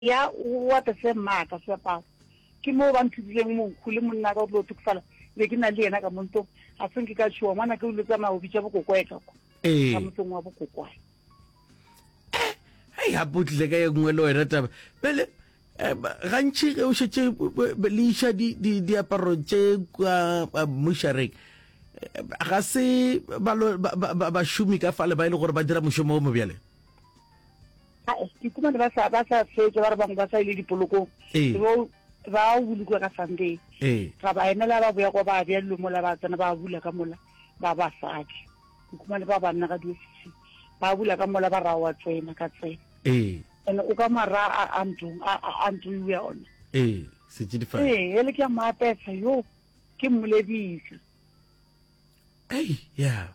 ya wa ta se maka se pa ke mo ba ntshileng mo khule monna ka tlo tukfala le ke na le yena ka monto a senke ka tsho mana ke le tsama o bitsa bokokweka ko ka motsong wa bokokwa hey ha butle ka engwe le wena taba bele gantši ge o šetse le iša diaparo tše kwa mushareng ga se bašomi ka fale ba ile gore ba dira mošomo o mobjale ke kumane ba sa fetse ba re bangwe ba sa ile dipolokong ba bulikwa ka Sunday ga ba emela ba boya kwa ba bja lomola ba tsena ba bula ka mola ba basadi ke kumane ba banna ka diofisi ba bula ka mola ba ra wa tsena ka tsena ene o ka mara a ntu ya ona se tše difa ele ke a maapetsa yo ke mmolebisa ya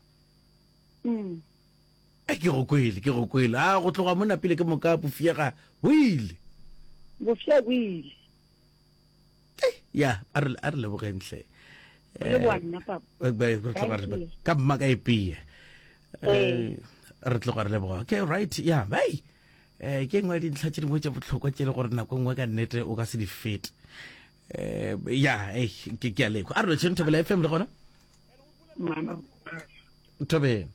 ke go kwele a go tloga mona pele ke moka bofiega o ile ya a re lebogentle ka mma ka epea re tloga re leboga okay right ya bai ke ngwe dintlha tše dingwe tša botlhokwa tše le gore nako ngwe ka nnete o ka se di fete ya ke a leko a re lo tšhene Thobela FM le gona Thobela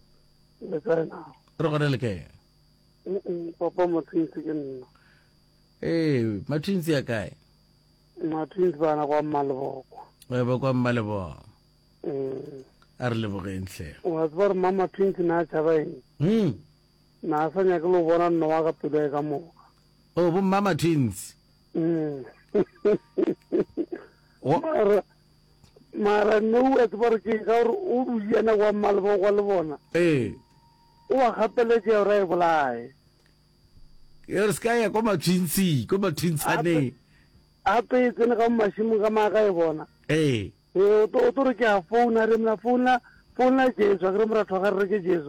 re gona le kae papa Matwinsi ke nna Matwinsi ya kae Matwinsi bana kwa Mmaleboko ba kwa Mmaleboko a re lebogentle wa tseba re mama Matwinsi na tšhaba eng na sa nyake lo bona nno wa ka pelo e ka moka bo mama Twins mara nne o a tseba re ke ka gore o buiana kwa Mmaleboko le bona o a gapeletse ya ora e bolae re ska ya kwa Matwinsaneng gape e tsene ka mashimo ka maaka e bona o to re ke a founa re mna founa Jesu a ke re moratho ga re ke Jesu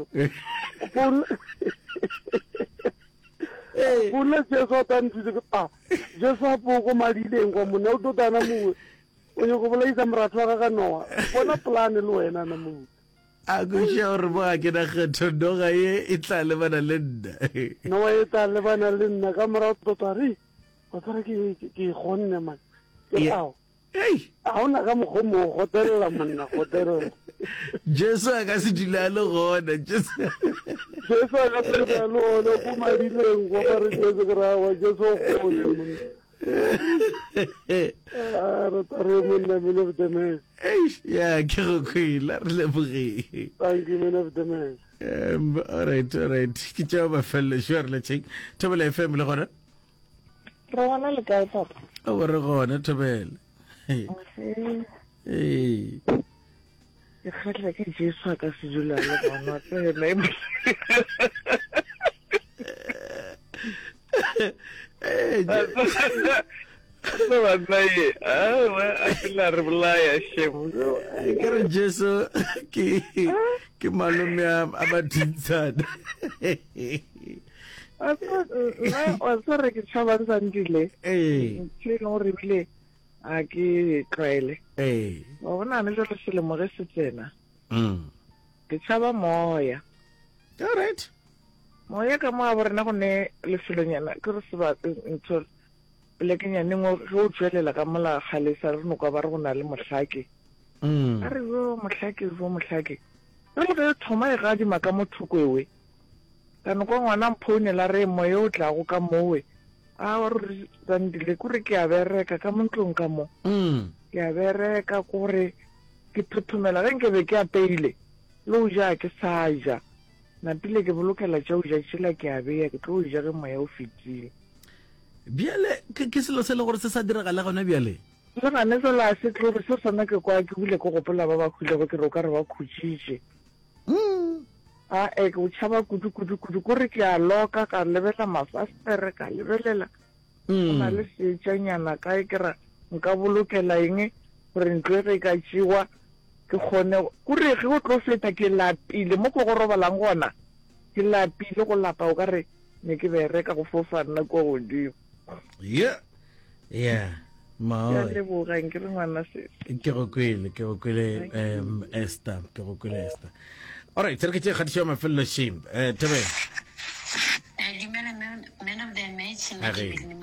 founa Jesu a tantse ke Jesu a poko madileng kwa monna o totana mongwe o nyako bolaisa moratho wa ka Noa bona polane le wena na mongwe a go sha gore mo a ke na kgetho noga ye e tla lebana le nna Noa e tla lebana le nna ka mora totari o tsara ke gonne man ke ao a ona ka mogomo hotelela manna hotelela Jesu a ka se dula le gona Jesu a ka se dula le gona go madileng go ba re Jesu ke ra wa Jesu go le re monna men of the man ya ke go kwela re leboge thank you men of the man all right ke tšea mafelo sure le tšeng Thobela FM le gona re gona le kae papa o re gona Thobela ke kgatla ke Jesu a ka se dula le gona tsena kere Jesu ke malome a Mathinsana wa tsare ke tšhabang santile ke gore bile a ke tlwaele wa bona ne jalo selemo ge se tsena ke tšhaba moya alright moya ka mo a borena go ne lefelonyana ke re ntho pelekenyane ngwe ge o tswelela ka mola kgalesa re no kwa ba re go na le mohlake a re bo mohlake jalo ge thoma e gadima ka mothokwewe ka noko ngwana mphounela re moya o tlago ka mowe a wa re tsandile kore ke a bereka ka montlong ka mo ke a bereka kore ke phuthumela ge nke be ke apeile le o ja ke sa ja napile ke bolokela tša o ja tšela ke a beya ke tlo o ja ge moya o fetile bjale ke selo se le gore se sa diragala gona bjale le gane fela a se tlore se sona ke kwa ke bule ke gopola ba ba khulego ke re o ka re ba khutšitše ke o tšhaba kudu kore ke a loka ka lebelela mafastere ka lebelela na le setšanyana kae ke ra nka bolokela eng gore ntlo e ka tšewa ke kgone kore ge o tlo feta ke lapile mo ko go robalang gona ke lapile go lapa o ka re ne ke bereka go fofana kwa godimo ma leboga nke re ngwana se ke go kwele Esther alright re ke tšea kgatišo ya mafelelo shame Thobela dumela men of the match a ge